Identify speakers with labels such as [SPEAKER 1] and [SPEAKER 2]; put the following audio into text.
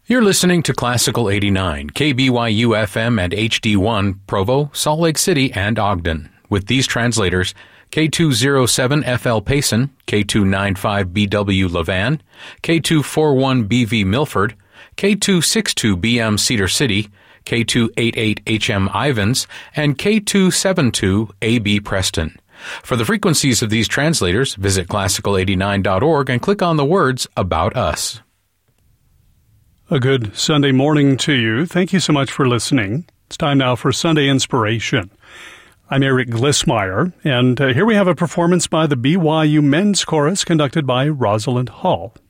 [SPEAKER 1] You're listening to Classical 89, KBYU FM and HD1, Provo, Salt Lake City, and Ogden. With these translators, K207FL Payson, K295BW Levan, K241BV Milford, K262BM Cedar City, K288HM Ivans, and K272AB Preston. For the frequencies of these translators, visit classical89.org and click on the words About Us.
[SPEAKER 2] A good Sunday morning to you. Thank you so much for listening. It's time now for Sunday Inspiration. I'm Eric Glissmeyer, and here we have a performance by the BYU Men's Chorus conducted by Rosalind Hall.